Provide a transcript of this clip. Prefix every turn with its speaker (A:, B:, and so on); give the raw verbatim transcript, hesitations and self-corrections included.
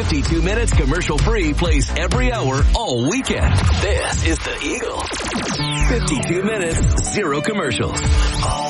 A: fifty-two minutes commercial-free plays every hour all weekend. This is the Eagle. fifty-two minutes, zero commercials. All